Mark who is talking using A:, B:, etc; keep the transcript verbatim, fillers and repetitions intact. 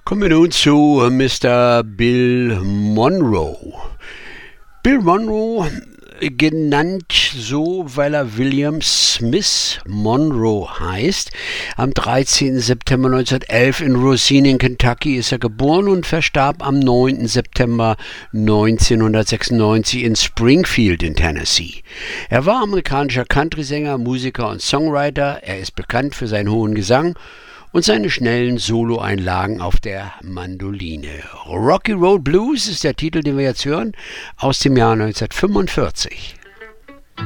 A: Kommen wir nun zu Mister Bill Monroe. Bill Monroe, genannt so, weil er William Smith Monroe heißt. Am dreizehnten September neunzehnhundertelf in Rosine in Kentucky ist er geboren und verstarb am neunten September neunzehnhundertsechsundneunzig in Springfield in Tennessee. Er war amerikanischer Country-Sänger, Musiker und Songwriter. Er ist bekannt für seinen hohen Gesang und seine schnellen Soloeinlagen auf der Mandoline. Rocky Road Blues ist der Titel, den wir jetzt hören, aus dem Jahr neunzehnhundertfünfundvierzig.